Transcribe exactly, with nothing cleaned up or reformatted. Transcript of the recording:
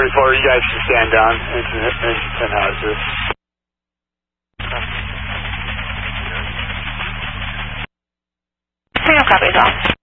forty-four, you guys can stand down. Engine, engine ten hazardous. Single copy, all.